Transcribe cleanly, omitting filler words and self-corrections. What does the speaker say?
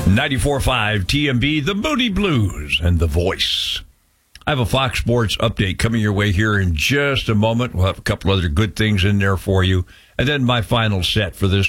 94.5 TMB, the Moody Blues, and The Voice. I have a Fox Sports update coming your way here in just a moment. We'll have a couple other good things in there for you. And then my final set for this